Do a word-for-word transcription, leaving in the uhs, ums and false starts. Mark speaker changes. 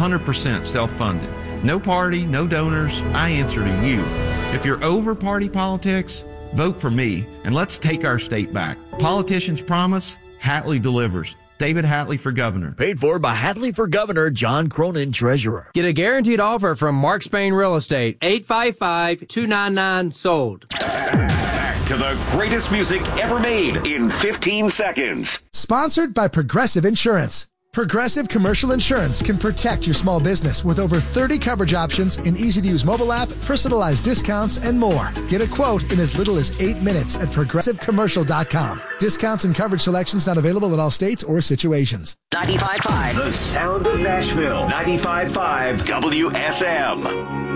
Speaker 1: hundred percent self-funded. No party, no donors. I answer to you. If you're over party politics, vote for me, and let's take our state back. Politicians promise, Hatley delivers. David Hatley for governor.
Speaker 2: Paid for by Hatley for Governor, John Cronin, treasurer.
Speaker 3: Get a guaranteed offer from Mark Spain Real Estate. eight five five, two nine nine, sold.
Speaker 4: Back to the greatest music ever made in fifteen seconds.
Speaker 5: Sponsored by Progressive Insurance. Progressive Commercial Insurance can protect your small business with over thirty coverage options, an easy-to-use mobile app, personalized discounts, and more. Get a quote in as little as eight minutes at progressive commercial dot com. Discounts and coverage selections not available in all states or situations.
Speaker 4: ninety-five point five The sound of Nashville. ninety-five point five W S M.